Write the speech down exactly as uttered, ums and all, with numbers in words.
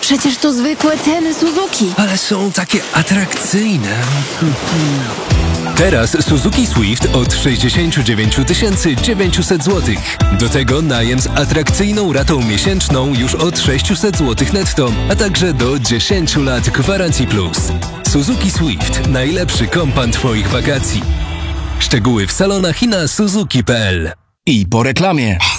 Przecież to zwykłe ceny Suzuki. Ale są takie atrakcyjne. Teraz Suzuki Swift od sześćdziesiąt dziewięć tysięcy dziewięćset złotych. Do tego najem z atrakcyjną ratą miesięczną już od sześćset złotych netto, a także do dziesięć lat gwarancji plus. Suzuki Swift. Najlepszy kompan Twoich wakacji. Szczegóły w salonach i na suzuki kropka p l. I po reklamie.